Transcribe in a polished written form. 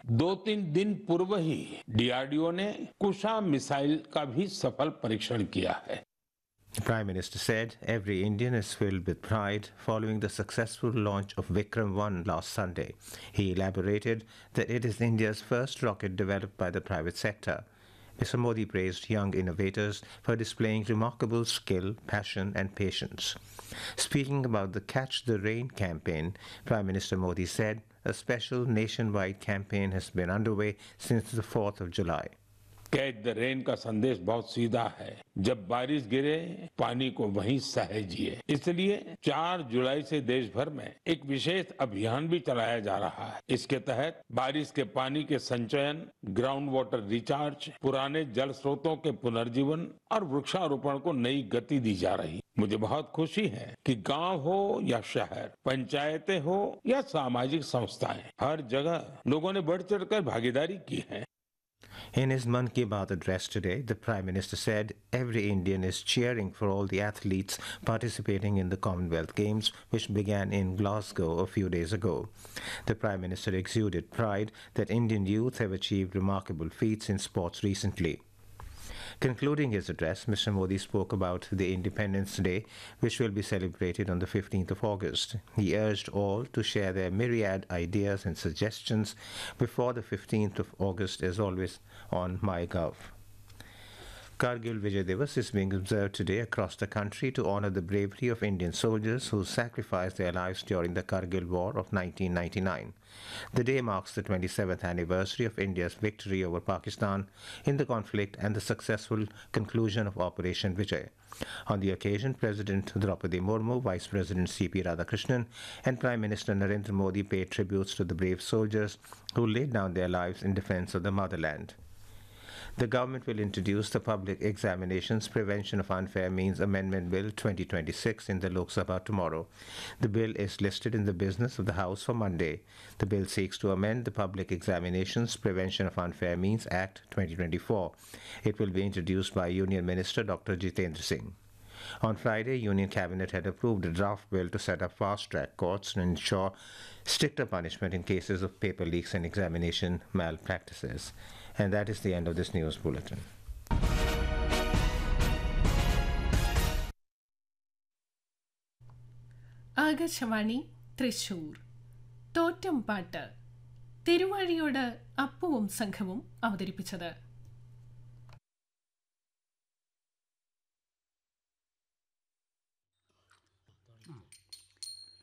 2-3 दिन पूर्व ही डीआरडीओ ने कुशा मिसाइल का भी सफल परीक्षण किया है। The Prime Minister said every Indian is filled with pride following the successful launch of Vikram 1 last Sunday. He elaborated that it is India's first rocket developed by the private sector. Mr. Modi praised young innovators for displaying remarkable skill, passion and patience. Speaking about the Catch the Rain campaign, Prime Minister Modi said a special nationwide campaign has been underway since the 4th of July. Catch the rain का संदेश बहुत सीधा है। जब बारिश गिरे पानी को वहीं सहेजिए। इसलिए 4 जुलाई से देश भर में एक विशेष अभियान भी चलाया जा रहा है। इसके तहत बारिश के पानी के संचयन, ग्राउंड वाटर रिचार्ज, पुराने जल स्रोतों के पुनर्जीवन और वृक्षारोपण को नई गति दी जा रही। मुझे बहुत खुशी है कि गांव हो या शहर, पंचायतें हो या सामाजिक संस्थाएं, हर जगह लोगों ने बढ़ चढ़कर भागीदारी की है। In his Mann Ki Baat address today, the Prime Minister said every Indian is cheering for all the athletes participating in the Commonwealth Games, which began in Glasgow a few days ago. The Prime Minister exuded pride that Indian youth have achieved remarkable feats in sports recently. Concluding his address, Mr. Modi spoke about the Independence Day, which will be celebrated on the 15th of August. He urged all to share their myriad ideas and suggestions before the 15th of August, as always, on MyGov. Kargil Vijay Divas is being observed today across the country to honor the bravery of Indian soldiers who sacrificed their lives during the Kargil War of 1999. The day marks the 27th anniversary of India's victory over Pakistan in the conflict and the successful conclusion of Operation Vijay. On the occasion, President Draupadi Murmu, Vice President C.P. Radhakrishnan and Prime Minister Narendra Modi paid tributes to the brave soldiers who laid down their lives in defense of the motherland. The government will introduce the Public Examinations Prevention of Unfair Means Amendment Bill 2026 in the Lok Sabha tomorrow. The bill is listed in the business of the House for Monday. The bill seeks to amend the Public Examinations Prevention of Unfair Means Act 2024. It will be introduced by Union Minister Dr. Jitendra Singh. On Friday, Union Cabinet had approved a draft bill to set up fast-track courts and ensure stricter punishment in cases of paper leaks and examination malpractices. And that is the end of this news bulletin. Akashvani Thrissur തോറ്റം പാട്ട് തിരുവാഴിയോട് അപ്പുവും സംഘവും അവതരിപ്പിച്ചത്.